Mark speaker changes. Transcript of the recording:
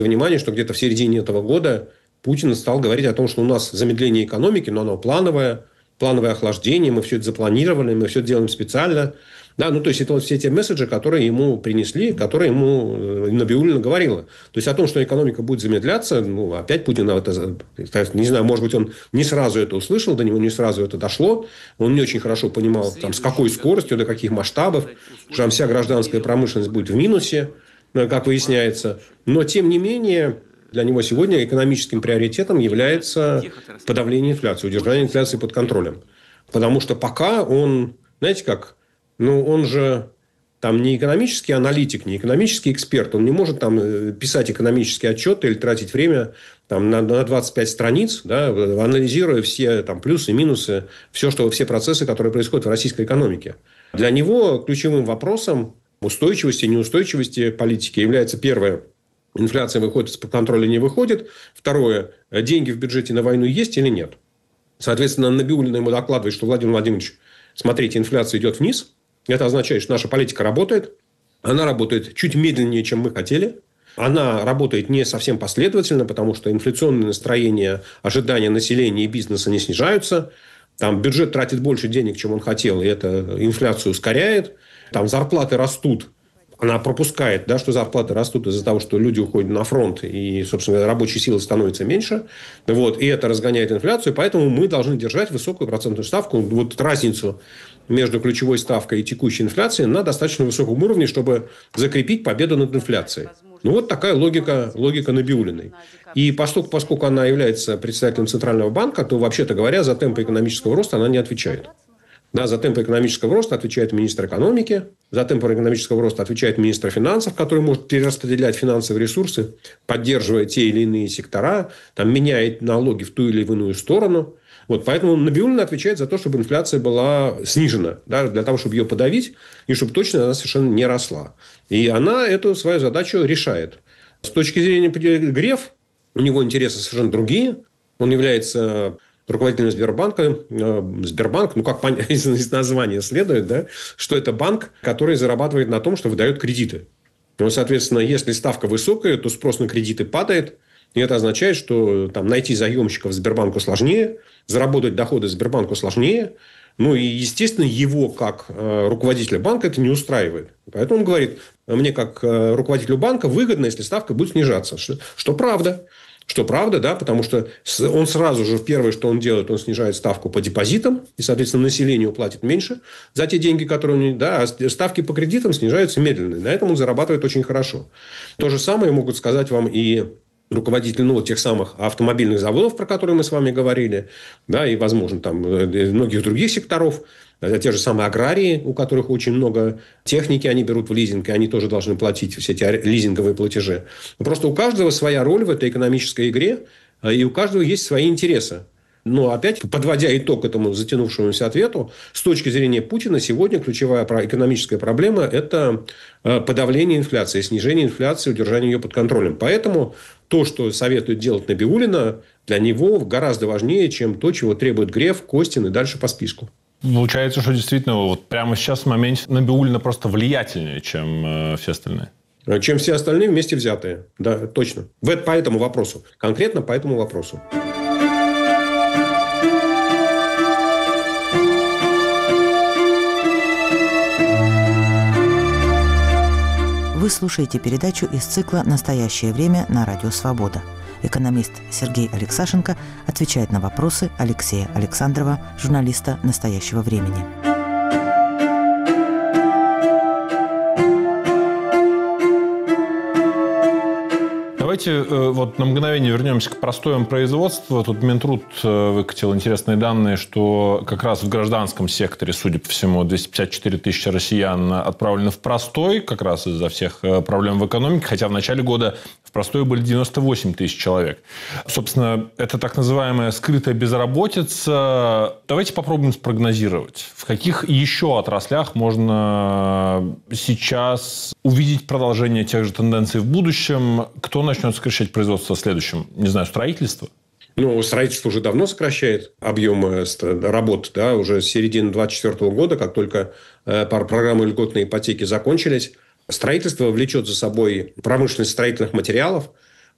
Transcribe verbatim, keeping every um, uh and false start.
Speaker 1: внимание, что где-то в середине этого года Путин стал говорить о том, что у нас замедление экономики, но оно плановое, плановое охлаждение, мы все это запланировали, мы все это делаем специально. Да, ну, то есть, это вот все те месседжи, которые ему принесли, которые ему Набиуллина говорила. То есть, о том, что экономика будет замедляться, ну, опять Путин, это, не знаю, может быть, он не сразу это услышал, до него не сразу это дошло. Он не очень хорошо понимал, там, с какой скоростью, до каких масштабов, что там вся гражданская промышленность будет в минусе, как выясняется. Но, тем не менее, для него сегодня экономическим приоритетом является подавление инфляции, удержание инфляции под контролем. Потому что пока он, знаете как, ну, он же там не экономический аналитик, не экономический эксперт. Он не может там писать экономические отчеты или тратить время там, на, на двадцать пять страниц, да, анализируя все там, плюсы, минусы, все, что, все процессы, которые происходят в российской экономике. Для него ключевым вопросом устойчивости и неустойчивости политики является первое – инфляция выходит из-под контроля, не выходит. Второе – деньги в бюджете на войну есть или нет. Соответственно, Набиуллина ему докладывает, что Владимир Владимирович, смотрите, инфляция идет вниз. Это означает, что наша политика работает. Она работает чуть медленнее, чем мы хотели. Она работает не совсем последовательно, потому что инфляционные настроения, ожидания населения и бизнеса не снижаются. Там бюджет тратит больше денег, чем он хотел, и это инфляцию ускоряет. Там зарплаты растут. Она пропускает, да, что зарплаты растут из-за того, что люди уходят на фронт, и, собственно, рабочей силы становится меньше. Вот, и это разгоняет инфляцию. Поэтому мы должны держать высокую процентную ставку. Вот разницу между ключевой ставкой и текущей инфляцией на достаточно высоком уровне, чтобы закрепить победу над инфляцией. Ну, вот такая логика, логика Набиуллиной. И поскольку, поскольку она является председателем Центрального банка, то, вообще-то говоря, за темпы экономического роста она не отвечает. Да, за темпы экономического роста отвечает министр экономики, за темпы экономического роста отвечает министр финансов, который может перераспределять финансовые ресурсы, поддерживая те или иные сектора, там, меняет налоги в ту или иную сторону. Вот, поэтому Набиуллина отвечает за то, чтобы инфляция была снижена, да, для того, чтобы ее подавить, и чтобы точно она совершенно не росла. И она эту свою задачу решает. С точки зрения Греф, у него интересы совершенно другие. Он является руководителем Сбербанка. Сбербанк, ну, как из названия следует, да, что это банк, который зарабатывает на том, что выдает кредиты. Ну, соответственно, если ставка высокая, то спрос на кредиты падает. И это означает, что там, найти заемщиков Сбербанку сложнее, заработать доходы Сбербанку сложнее. Ну, и, естественно, его, как э, руководителя банка, это не устраивает. Поэтому он говорит, мне, как э, руководителю банка, выгодно, если ставка будет снижаться. Что, что правда. Что правда, да, потому что он сразу же, первое, что он делает, он снижает ставку по депозитам, и, соответственно, населению платит меньше за те деньги, которые у него, да, а ставки по кредитам снижаются медленно. На этом он зарабатывает очень хорошо. То же самое могут сказать вам и руководитель, ну, тех самых автомобильных заводов, про которые мы с вами говорили, да, и, возможно, там многих других секторов, те же самые аграрии, у которых очень много техники, они берут в лизинг, и они тоже должны платить все эти лизинговые платежи. Просто у каждого своя роль в этой экономической игре, и у каждого есть свои интересы. Но опять, подводя итог этому затянувшемуся ответу, с точки зрения Путина сегодня ключевая экономическая проблема – это подавление инфляции, снижение инфляции, удержание ее под контролем. Поэтому то, что советует делать Набиуллина, для него гораздо важнее, чем то, чего требует Греф, Костин и дальше по списку.
Speaker 2: Получается, что действительно вот прямо сейчас в моменте Набиуллина просто влиятельнее, чем э, все остальные.
Speaker 1: Чем все остальные вместе взятые. Да, точно. По этому вопросу. Конкретно по этому вопросу.
Speaker 3: Вы слушаете передачу из цикла «Настоящее время» на Радио Свобода. Экономист Сергей Алексашенко отвечает на вопросы Алексея Александрова, журналиста «Настоящего времени».
Speaker 2: Давайте вот на мгновение вернемся к простоям производства. Тут Минтруд выкатил интересные данные, что как раз в гражданском секторе, судя по всему, двести пятьдесят четыре тысячи россиян отправлены в простой, как раз из-за всех проблем в экономике, хотя в начале года в простой были девяносто восемь тысяч человек. Собственно, это так называемая скрытая безработица. Давайте попробуем спрогнозировать, в каких еще отраслях можно сейчас увидеть продолжение тех же тенденций в будущем, кто начнет сокращать производство в следующем? Не знаю, строительство?
Speaker 1: Ну, строительство уже давно сокращает объемы работ, да, уже с середины две тысячи двадцать четвёртого года, как только программы льготной ипотеки закончились, строительство влечет за собой промышленность строительных материалов,